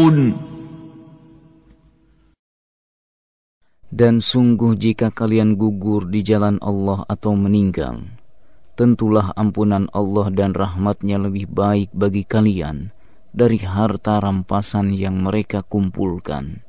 Dan sungguh jika kalian gugur di jalan Allah atau meninggal, tentulah ampunan Allah dan rahmatnya lebih baik bagi kalian dari harta rampasan yang mereka kumpulkan.